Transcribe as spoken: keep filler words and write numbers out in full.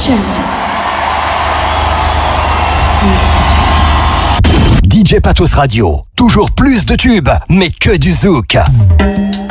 Session. D J Patos Radio, toujours plus de tubes, mais que du zouk.